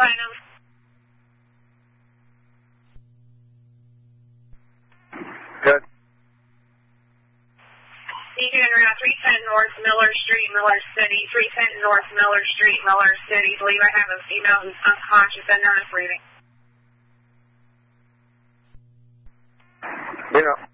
find him? Good. Beacon and Route 310 North Miller Street, Miller City. 310 North Miller Street, Miller City. Believe I have a female who's unconscious and none is breathing. You know.